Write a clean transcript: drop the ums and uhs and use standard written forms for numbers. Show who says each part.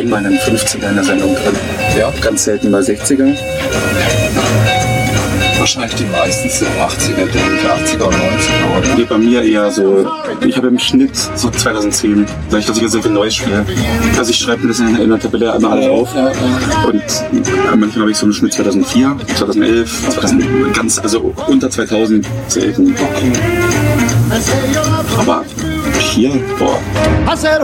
Speaker 1: einmal einen 50er in der Sendung drin.
Speaker 2: Ja.
Speaker 1: Ganz selten bei 60er.
Speaker 2: Wahrscheinlich die meisten so 80er, denke ich, 80er und 90er, oder?
Speaker 1: Nee, bei mir eher so, ich habe im Schnitt so 2010, dadurch, dass ich sehr viel Neues spiele. Also ich schreibe mir das in der Tabelle immer alles auf. Und manchmal habe ich so einen Schnitt 2004, 2011, 2000, ganz, also unter 2000 selten. Aber hier, boah.